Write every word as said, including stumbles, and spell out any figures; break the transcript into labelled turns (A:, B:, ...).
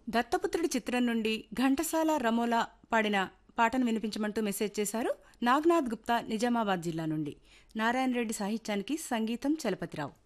A: దత్తపుత్రుడి చిత్రం నుండి ఘంటసాల రమోలా పాడిన పాటను వినిపించమంటూ మెసేజ్ చేశారు నాగ్నాథ్ గుప్తా నిజామాబాద్ జిల్లా నుండి. నారాయణ రెడ్డి సాహిత్యానికి సంగీతం చలపతిరావు.